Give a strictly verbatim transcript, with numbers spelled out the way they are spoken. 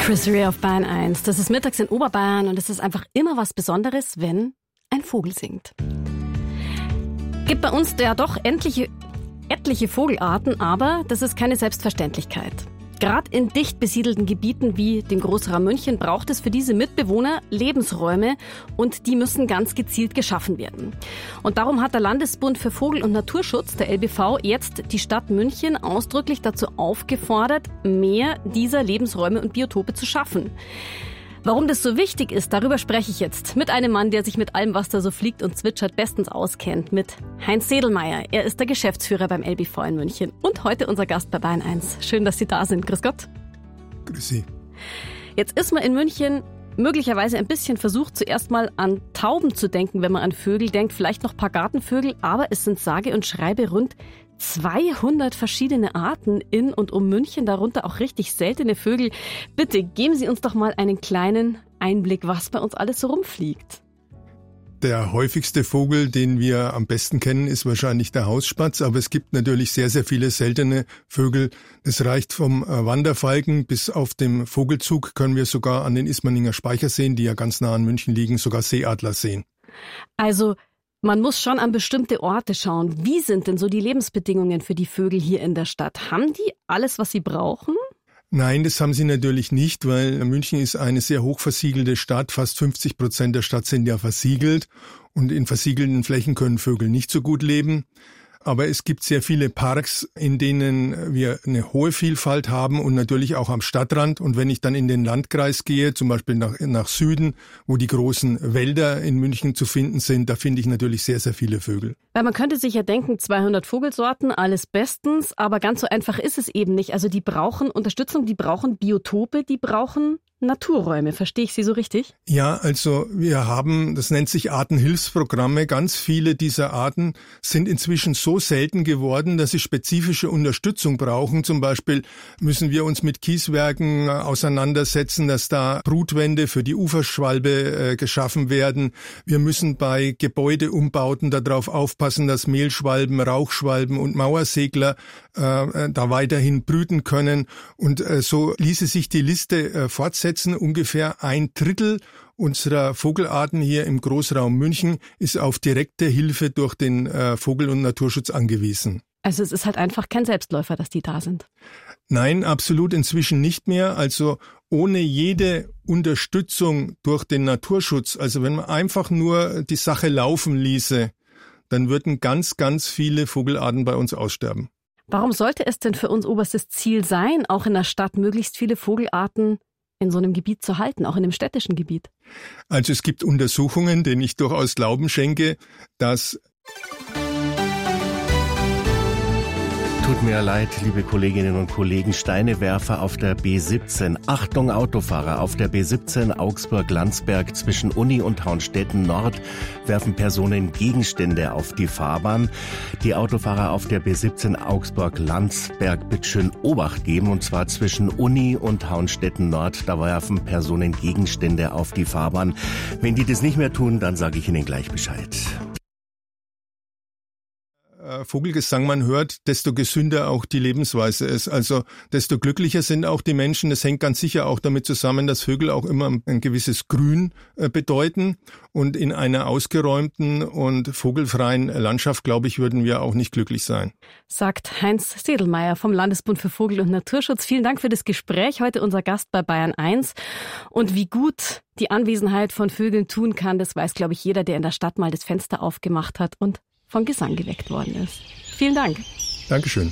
Chris Rea auf Bayern eins. Das ist mittags in Oberbayern und es ist einfach immer was Besonderes, wenn ein Vogel singt. Gibt bei uns ja doch etliche, etliche Vogelarten, aber das ist keine Selbstverständlichkeit. Gerade in dicht besiedelten Gebieten wie dem Großraum München braucht es für diese Mitbewohner Lebensräume und die müssen ganz gezielt geschaffen werden. Und darum hat der Landesbund für Vogel- und Naturschutz, der L B V, jetzt die Stadt München ausdrücklich dazu aufgefordert, mehr dieser Lebensräume und Biotope zu schaffen. Warum das so wichtig ist, darüber spreche ich jetzt mit einem Mann, der sich mit allem, was da so fliegt und zwitschert, bestens auskennt, mit Heinz Sedlmayr. Er ist der Geschäftsführer beim L B V in München und heute unser Gast bei Bayern eins. Schön, dass Sie da sind. Grüß Gott. Grüß Sie. Jetzt ist man in München möglicherweise ein bisschen versucht, zuerst mal an Tauben zu denken, wenn man an Vögel denkt, vielleicht noch ein paar Gartenvögel, aber es sind sage und schreibe rund zweihundert verschiedene Arten in und um München, darunter auch richtig seltene Vögel. Bitte geben Sie uns doch mal einen kleinen Einblick, was bei uns alles so rumfliegt. Der häufigste Vogel, den wir am besten kennen, ist wahrscheinlich der Hausspatz, aber es gibt natürlich sehr, sehr viele seltene Vögel. Es reicht vom Wanderfalken bis auf dem Vogelzug, können wir sogar an den Ismaninger Speicherseen, die ja ganz nah an München liegen, sogar Seeadler sehen. Also man muss schon an bestimmte Orte schauen. Wie sind denn so die Lebensbedingungen für die Vögel hier in der Stadt? Haben die alles, was sie brauchen? Nein, das haben sie natürlich nicht, weil München ist eine sehr hoch versiegelte Stadt. Fast fünfzig Prozent der Stadt sind ja versiegelt und in versiegelten Flächen können Vögel nicht so gut leben. Aber es gibt sehr viele Parks, in denen wir eine hohe Vielfalt haben und natürlich auch am Stadtrand. Und wenn ich dann in den Landkreis gehe, zum Beispiel nach, nach Süden, wo die großen Wälder in München zu finden sind, da finde ich natürlich sehr, sehr viele Vögel. Weil man könnte sich ja denken, zweihundert Vogelsorten, alles bestens, aber ganz so einfach ist es eben nicht. Also die brauchen Unterstützung, die brauchen Biotope, die brauchen Naturräume. Verstehe ich Sie so richtig? Ja, also wir haben, das nennt sich Artenhilfsprogramme. Ganz viele dieser Arten sind inzwischen so selten geworden, dass sie spezifische Unterstützung brauchen. Zum Beispiel müssen wir uns mit Kieswerken auseinandersetzen, dass da Brutwände für die Uferschwalbe äh, geschaffen werden. Wir müssen bei Gebäudeumbauten darauf aufpassen, dass Mehlschwalben, Rauchschwalben und Mauersegler äh, da weiterhin brüten können. Und äh, so ließe sich die Liste äh, fortsetzen. Ungefähr ein Drittel unserer Vogelarten hier im Großraum München ist auf direkte Hilfe durch den äh, Vogel- und Naturschutz angewiesen. Also es ist halt einfach kein Selbstläufer, dass die da sind. Nein, absolut inzwischen nicht mehr. Also ohne jede Unterstützung durch den Naturschutz, also wenn man einfach nur die Sache laufen ließe, dann würden ganz, ganz viele Vogelarten bei uns aussterben. Warum sollte es denn für uns oberstes Ziel sein, auch in der Stadt möglichst viele Vogelarten in so einem Gebiet zu halten, auch in dem städtischen Gebiet? Also es gibt Untersuchungen, denen ich durchaus Glauben schenke, dass... Tut mir leid, liebe Kolleginnen und Kollegen, Steinewerfer auf der B siebzehn. Achtung Autofahrer, auf der B siebzehn Augsburg-Landsberg zwischen Uni und Haunstetten Nord werfen Personen Gegenstände auf die Fahrbahn. Die Autofahrer auf der B siebzehn Augsburg-Landsberg bitte schön Obacht geben, und zwar zwischen Uni und Haunstetten Nord. Da werfen Personen Gegenstände auf die Fahrbahn. Wenn die das nicht mehr tun, dann sage ich Ihnen gleich Bescheid. Vogelgesang man hört, desto gesünder auch die Lebensweise ist. Also desto glücklicher sind auch die Menschen. Das hängt ganz sicher auch damit zusammen, dass Vögel auch immer ein gewisses Grün bedeuten. Und in einer ausgeräumten und vogelfreien Landschaft, glaube ich, würden wir auch nicht glücklich sein. Sagt Heinz Sedlmayr vom Landesbund für Vogel- und Naturschutz. Vielen Dank für das Gespräch. Heute unser Gast bei Bayern eins. Und wie gut die Anwesenheit von Vögeln tun kann, das weiß, glaube ich, jeder, der in der Stadt mal das Fenster aufgemacht hat und von Gesang geweckt worden ist. Vielen Dank. Dankeschön.